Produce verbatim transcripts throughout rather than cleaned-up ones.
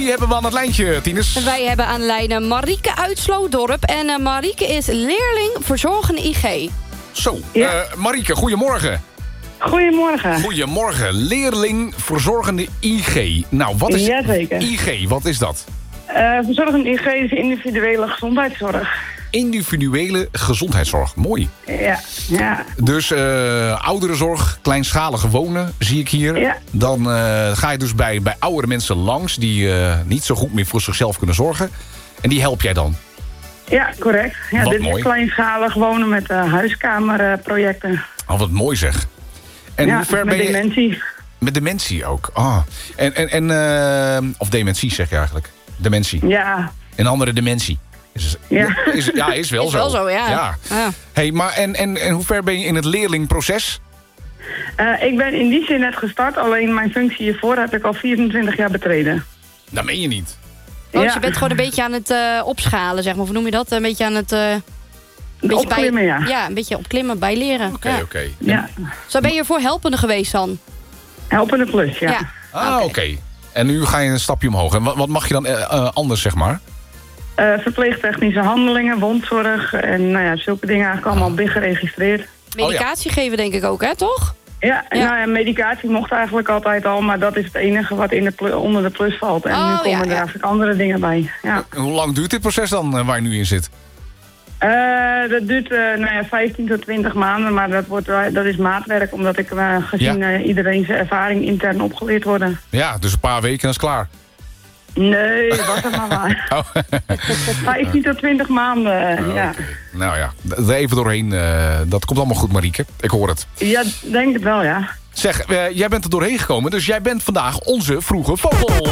Die hebben we aan het lijntje, Tinus. En wij hebben aan de lijn uh, Marieke uit Slootdorp. En uh, Marieke is leerling verzorgende I G. Zo, Ja. uh, Marieke, goedemorgen. Goedemorgen. Goedemorgen, leerling verzorgende I G. Nou, wat is Jazeker. I G? Wat is dat? Uh, verzorgende I G is individuele gezondheidszorg. Individuele gezondheidszorg, mooi. Ja, ja. Dus uh, ouderenzorg, kleinschalige wonen, zie ik hier. Ja. Dan uh, ga je dus bij, bij oudere mensen langs die uh, niet zo goed meer voor zichzelf kunnen zorgen. En die help jij dan? Ja, correct. Ja, Wat dit mooi. is kleinschalig wonen met uh, huiskamerprojecten. Oh, wat mooi zeg. En Ja, hoe ver met ben je... dementie. Met dementie ook. Ah. En, en, en, uh, of dementie zeg je eigenlijk. Dementie. Ja. Een andere dementie. Is, Ja. Is, ja, is wel Is zo. wel zo, ja. ja. Ja. Hey, maar en, en, en hoe ver ben je in het leerlingproces? Uh, ik ben in die zin net gestart, alleen mijn functie hiervoor heb ik al vierentwintig jaar betreden. Dat meen je niet. Oh, dus Ja. je bent gewoon een beetje aan het uh, opschalen, zeg maar. Hoe noem je dat? Een beetje aan het... Uh, een beetje Opklimmen, bij, ja. Ja, een beetje opklimmen, bijleren. Oké, ja. oké. Ja. Zo ben je voor helpende geweest dan? Helpende plus, ja. Ja. Ah, oké. Oké. En nu ga je een stapje omhoog. En wat, wat mag je dan uh, uh, anders, zeg maar? Uh, verpleegtechnische handelingen, wondzorg en nou ja, zulke dingen eigenlijk allemaal big geregistreerd. Medicatie geven denk ik ook, hè, toch? Ja, en Ja. Nou ja, medicatie mocht eigenlijk altijd al, maar dat is het enige wat in de plu- onder de plus valt. En Oh, nu komen ja, er ja. eigenlijk andere dingen bij. Ja. En hoe lang duurt dit proces dan, uh, waar je nu in zit? Uh, dat duurt uh, nou ja, vijftien tot twintig maanden, maar dat, wordt, uh, dat is maatwerk, omdat ik uh, gezien Ja. uh, iedereen zijn ervaring intern opgeleerd worden. Ja, dus een paar weken en dat is klaar. Nee, dat was het maar waar. Oh. vijftien tot twintig maanden, uh, Oh, ja. oké. Nou ja, d- er even doorheen. Uh, dat komt allemaal goed, Marieke. Ik hoor het. Ja, denk het wel, ja. Zeg, uh, jij bent er doorheen gekomen, dus jij bent vandaag onze vroege vogel.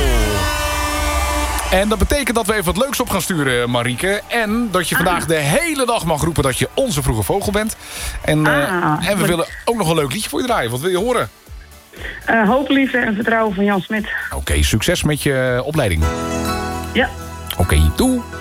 En dat betekent dat we even wat leuks op gaan sturen, Marieke. En dat je vandaag de hele dag mag roepen dat je onze vroege vogel bent. En, uh, Ah, en we goed. willen ook nog een leuk liedje voor je draaien. Wat wil je horen? Uh, hoop, liefde en vertrouwen van Jan Smit. Oké, succes met je opleiding. Ja. Oké, doei.